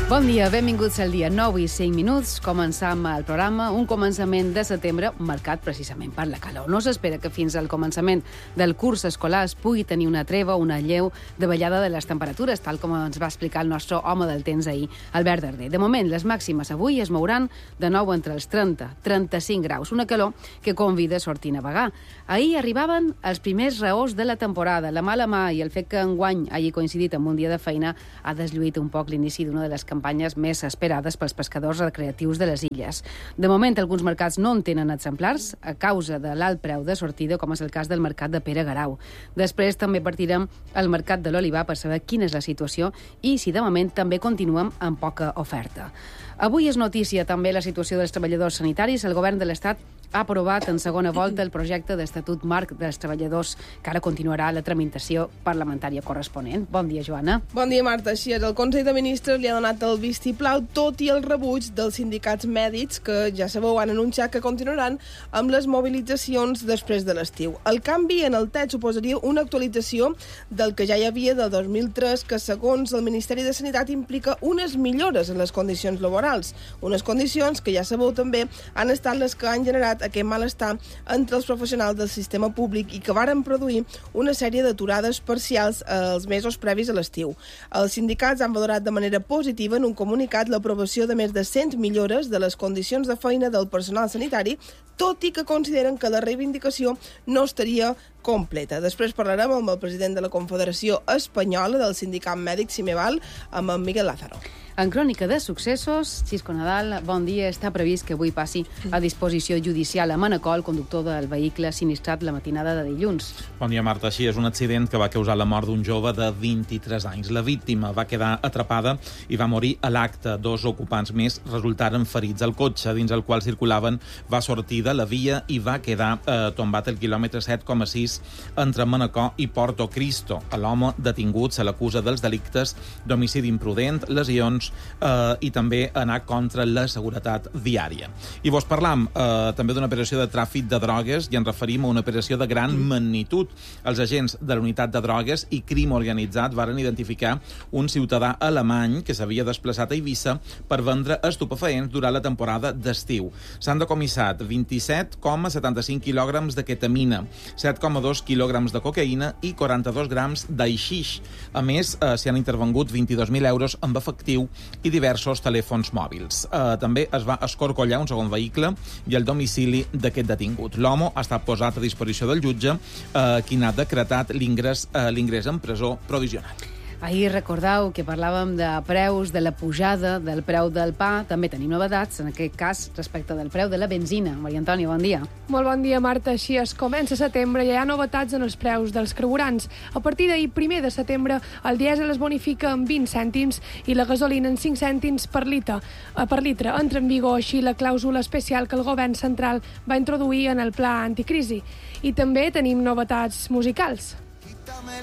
Bon dia, benvinguts al dia 9 i 5 minuts. Començam el programa, un començament de setembre marcat precisament per la calor. No s'espera que fins al començament del curs escolar es pugui tenir una treva, una lleu davallada de les temperatures, tal com ens va explicar el nostre home del temps ahir, Albert Darder. De moment, les màximes avui es mouran de nou entre els 30-35 graus, una calor que convida a sortir a navegar. Ahir arribaven els primers raons de la temporada. La mala mà i el fet que enguany hagi coincidit amb un dia de feina ha deslluït un poc l'inici d'una de les campanyes més esperades pels pescadors recreatius de les illes. De moment, alguns mercats no en tenen exemplars a causa de l'alt preu de sortida, com és el cas del mercat de Pere Garau. Després també partirem al mercat de l'Olivar per saber quina és la situació i si de moment també continuem amb poca oferta. Avui és notícia també la situació dels treballadors sanitaris. El govern de l'Estat ha aprovat en segona volta el projecte d'Estatut Marc dels Treballadors, que ara continuarà la tramitació parlamentària corresponent. Bon dia, Joana. Bon dia, Marta. Així és, el Consell de Ministres li ha donat el vistiplau, tot i el rebuig dels sindicats mèdics, que ja sabeu, han anunciat que continuaran amb les mobilitzacions després de l'estiu. El canvi en el text suposaria una actualització del que ja hi havia del 2003, que segons el Ministeri de Sanitat implica unes millores en les condicions laborals. Unes condicions que ja sabeu també han estat les que han generat aquest malestar entre els professionals del sistema públic i que varen produir una sèrie d'aturades parcials els mesos previs a l'estiu. Els sindicats han valorat de manera positiva en un comunicat l'aprovació de més de 100 millores de les condicions de feina del personal sanitari, tot i que consideren que la reivindicació no estaria completa. Després parlarem amb el president de la Confederació Espanyola del Sindicat Mèdic Cimeval, amb en Miguel Lázaro. En crònica de successos, Xisco Nadal, bon dia. Està previst que avui passi a disposició judicial a Manacor el conductor del vehicle sinistrat la matinada de dilluns. Bon dia, Marta. Així és un accident que va causar la mort d'un jove de 23 anys. La víctima va quedar atrapada i va morir a l'acte. Dos ocupants més resultaren ferits. El cotxe dins el qual circulaven va sortir de la via i va quedar tombat al quilòmetre 7,6 entre Manacor i Porto Cristo. A l'home detingut se l'acusa dels delictes d'homicidi imprudent, lesions i també anar contra la seguretat viària. I vos parlam també d'una operació de tràfic de drogues i ens referim a una operació de gran magnitud. Els agents de la unitat de drogues i crim organitzat varen identificar un ciutadà alemany que s'havia desplaçat a Eivissa per vendre estupefaents durant la temporada d'estiu. S'han decomissat 27,75 quilògrams de ketamina, 7,2 quilògrams de cocaïna i 42 grams d'aixix. A més, s'hi han intervengut 22.000 euros amb efectiu i diversos telèfons mòbils. També es va escorcollar un segon vehicle i el domicili d'aquest detingut. L'home ha estat posat a disposició del jutge, qui n'ha decretat l'ingrés en presó provisional. Ahir recordeu que parlàvem de preus, de la pujada del preu del pa. També tenim novetats, en aquest cas, respecte del preu de la benzina. Maria Antònia, bon dia. Molt bon dia, Marta. Així es comença setembre i hi ha novetats en els preus dels carburants. A partir d'ahir, 1 de setembre, el dièsel es bonifica en 20 cèntims i la gasolina en 5 cèntims per litre. Entra en vigor així la clàusula especial que el govern central va introduir en el pla anticrisi. I també tenim novetats musicals. Quítame